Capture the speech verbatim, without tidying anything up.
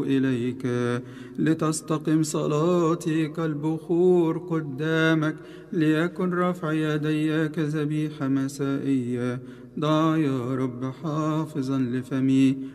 إليك لتستقم صلاتي كالبخور قدامك، ليكن رفع يدي كذبيحة مسائية. ضع يا رب حافظا لفمي